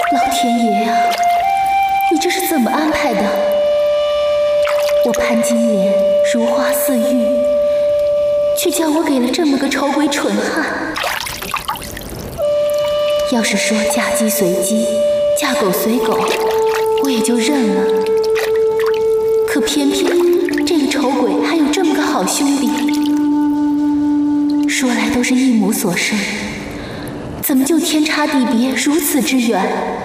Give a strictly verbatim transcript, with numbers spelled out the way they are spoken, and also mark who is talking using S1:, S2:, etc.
S1: 老天爷啊，你这是怎么安排的？我潘金莲如花似玉，却叫我给了这么个丑鬼蠢汉。要是说嫁鸡随鸡，嫁狗随狗，我也就认了。可偏偏这个丑鬼还有这么个好兄弟，说来都是一母所生，怎么就天差地别如此之远？